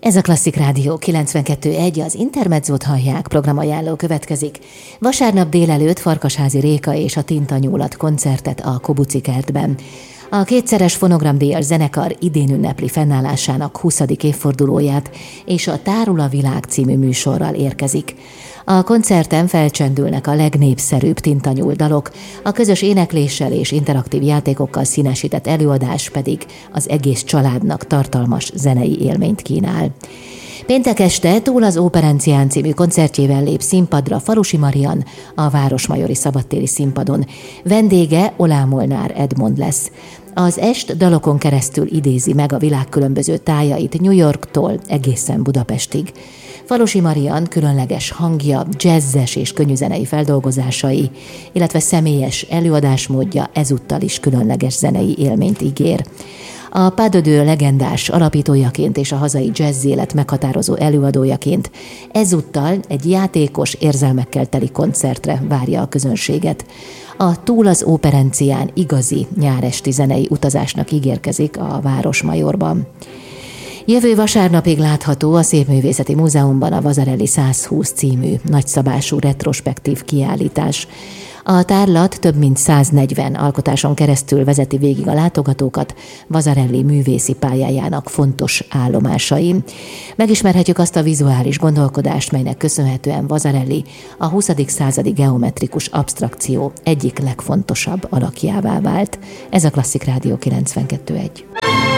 Ez a Klasszik Rádió 92.1, az Intermezzót hallják, programajánló következik. Vasárnap délelőtt Farkasházi Réka és a Tintanyúlat koncertet a Kobuci Kertben. A kétszeres fonogramdíjas zenekar idén ünnepli fennállásának 20. évfordulóját, és a Tárul a világ című műsorral érkezik. A koncerten felcsendülnek a legnépszerűbb tintanyúl dalok, a közös énekléssel és interaktív játékokkal színesített előadás pedig az egész családnak tartalmas zenei élményt kínál. Péntek este Túl az Óperencián című koncertjével lép színpadra Falusi Marian a Városmajori Szabadtéri Színpadon. Vendége Oláh Molnár Edmond lesz. Az est dalokon keresztül idézi meg a világ különböző tájait New Yorktól egészen Budapestig. Falusi Marian különleges hangja, jazzes és könnyűzenei feldolgozásai, illetve személyes előadásmódja ezúttal is különleges zenei élményt ígér. A Pas de Deux legendás alapítójaként és a hazai jazz élet meghatározó előadójaként ezúttal egy játékos, érzelmekkel teli koncertre várja a közönséget. A Túl az Óperencián igazi nyáresti zenei utazásnak ígérkezik a Városmajorban. Jövő vasárnapig látható a Szépművészeti Múzeumban a Vasarely 120 című nagyszabású retrospektív kiállítás. A tárlat több mint 140 alkotáson keresztül vezeti végig a látogatókat Vasarely művészi pályájának fontos állomásai. Megismerhetjük azt a vizuális gondolkodást, melynek köszönhetően Vasarely a 20. századi geometrikus absztrakció egyik legfontosabb alakjává vált. Ez a Klasszik Rádió 92.1.